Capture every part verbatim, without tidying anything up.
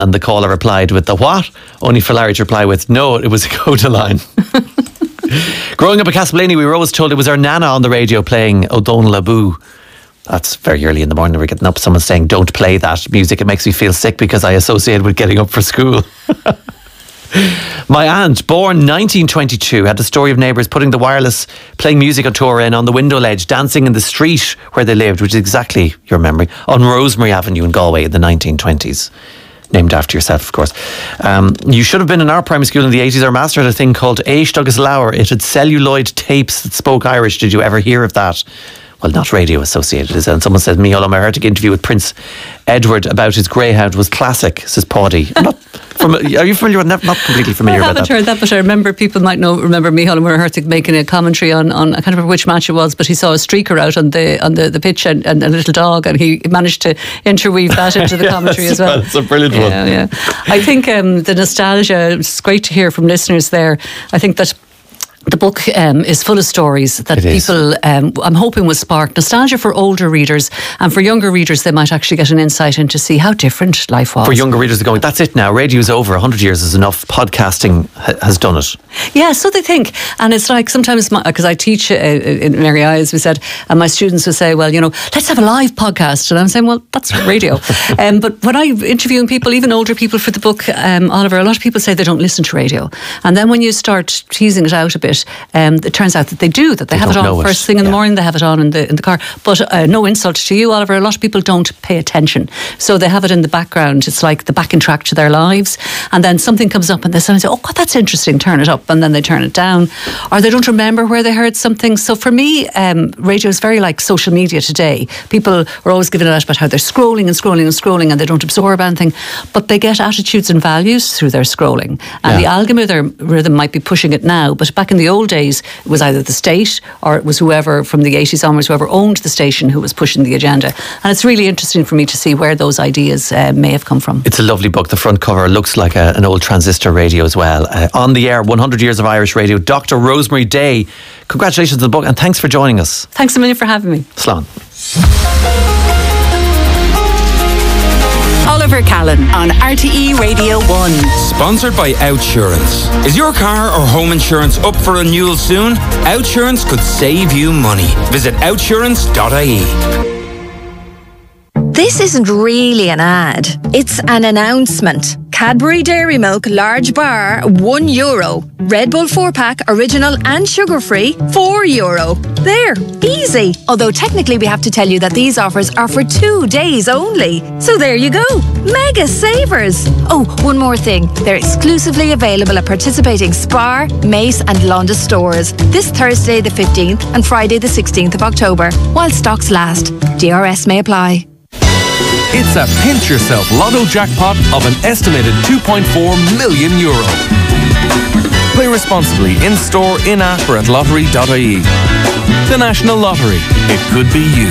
And the caller replied with the what? Only for Larry to reply with, no, it was a Coda line. Growing up in Castleblaney, we were always told it was our nana on the radio playing O'Donnell Abu. That's very early in the morning. We're getting up, someone saying, don't play that music. It makes me feel sick because I associate it with getting up for school. My aunt, born nineteen twenty-two, had the story of neighbours putting the wireless playing music on tour in on the window ledge, dancing in the street where they lived, which is exactly your memory, on Rosemary Avenue in Galway in the nineteen twenties. Named after yourself, of course. Um, you should have been in our primary school in the eighties. Our master had a thing called Éis Dogus Lauer. It had celluloid tapes that spoke Irish. Did you ever hear of that? Well, not radio associated, is it? And someone said, Micheál, my Arctic interview with Prince Edward about his greyhound was classic, says Paddy. I'm not from, are you familiar with that? Not completely familiar with that. I haven't heard that, but I remember people might know, remember Micheál Murhertig making a commentary on, on, I can't remember which match it was, but he saw a streaker out on the on the, the pitch and, and a little dog, and he managed to interweave that into the commentary yes, as well. It's a brilliant yeah, one. Yeah. I think um, the nostalgia, it's great to hear from listeners there. I think that the book um, is full of stories that it people, um, I'm hoping, will spark nostalgia for older readers, and for younger readers, they might actually get an insight into see how different life was. For younger readers, they're going, that's it now. Radio's over. one hundred years is enough. Podcasting ha- has done it. Yeah, so they think. And it's like sometimes, because I teach uh, in Mary I, as we said, and my students will say, well, you know, let's have a live podcast. And I'm saying, well, that's radio. um, but when I'm interviewing people, even older people for the book, um, Oliver, a lot of people say they don't listen to radio. And then when you start teasing it out a bit, Um, it turns out that they do, that they, they have it on first it. thing in yeah. the morning, they have it on in the in the car. But uh, no insult to you, Oliver, a lot of people don't pay attention. So they have it in the background. It's like the backing track to their lives. And then something comes up and they suddenly say, oh, God, that's interesting, turn it up. And then they turn it down. Or they don't remember where they heard something. So for me, um, radio is very like social media today. People are always giving it out about how they're scrolling and scrolling and scrolling and they don't absorb anything. But they get attitudes and values through their scrolling. And yeah. the algorithm might be pushing it now. But back in the old days, it was either the state or it was whoever from the eighties onwards, whoever owned the station, who was pushing the agenda. And it's really interesting for me to see where those ideas uh, may have come from. It's a lovely book. The front cover looks like a, an old transistor radio as well. Uh, on the air, one hundred years of Irish radio. Doctor Rosemary Day, congratulations on the book and thanks for joining us. Thanks a million for having me. Slán. Oliver Callan on R T E Radio one. Sponsored by Outsurance. Is your car or home insurance up for renewal soon? Outsurance could save you money. Visit outsurance dot I E. This isn't really an ad. It's an announcement. Cadbury Dairy Milk large bar, one euro. Red Bull four pack, original and sugar-free, four euro. There, easy. Although technically we have to tell you that these offers are for two days only. So there you go. Mega savers. Oh, one more thing. They're exclusively available at participating Spar, Mace and Londis stores. This Thursday the fifteenth and Friday the sixteenth of October, while stocks last. D R S may apply. It's a pinch yourself lotto jackpot of an estimated two point four million euro. Play responsibly in store, in app or at lottery dot I E. The National Lottery. It could be you.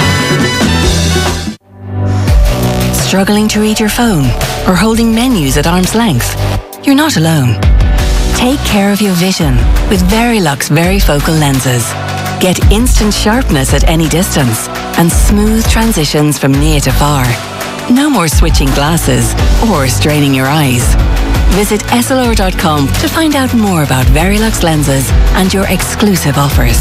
Struggling to read your phone or holding menus at arm's length? You're not alone. Take care of your vision with Verilux Varifocal lenses. Get instant sharpness at any distance and smooth transitions from near to far. No more switching glasses or straining your eyes. Visit S L R dot com to find out more about Verilux lenses and your exclusive offers.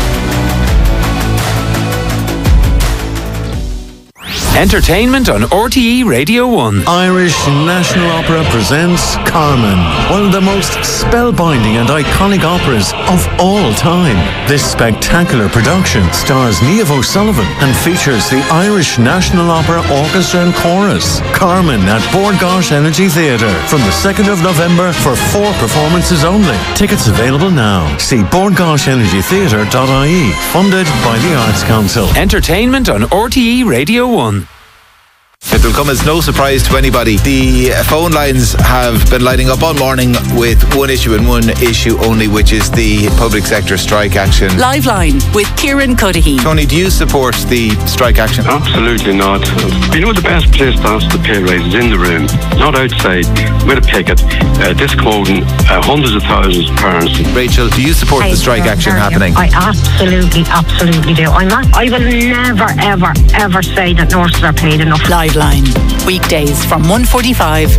Entertainment on R T E Radio one. Irish National Opera presents Carmen, one of the most spellbinding and iconic operas of all time. This spectacular production stars Niamh O'Sullivan and features the Irish National Opera Orchestra and Chorus. Carmen at Bord Gáis Energy Theatre from the second of November for four performances only. Tickets available now. See bord gáis energy theatre dot I E, funded by the Arts Council. Entertainment on R T E Radio one. It will come as no surprise to anybody. The phone lines have been lighting up all morning with one issue and one issue only, which is the public sector strike action. Liveline with Kieran Cuddihy. Tony, do you support the strike action? Absolutely not. You know, the best place to ask the pay rise is in the room, not outside with a picket, uh, disquoting uh, hundreds of thousands of parents. Rachel, do you support I the strike action happening? I absolutely, absolutely do. I'm not, I will never, ever, ever say that nurses are paid enough. Live Sideline. Weekdays from one forty-five